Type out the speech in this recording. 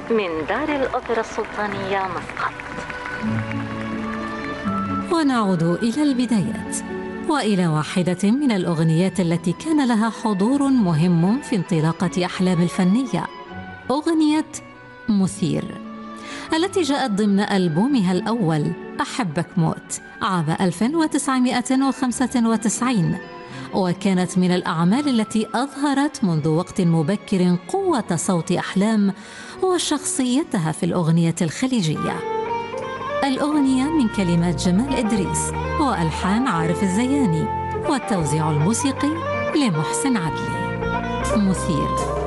من دار الأوبرا السلطانية مسقط. ونعود إلى البدايات وإلى واحدة من الأغنيات التي كان لها حضور مهم في انطلاقة أحلام الفنية، أغنية مثير، التي جاءت ضمن ألبومها الأول أحبك موت عام 1995، وكانت من الأعمال التي أظهرت منذ وقت مبكر قوة صوت أحلام وشخصيتها في الأغنية الخليجية. الأغنية من كلمات جمال إدريس وألحان عارف الزياني، والتوزيع الموسيقي لمحسن عدلي. مثير.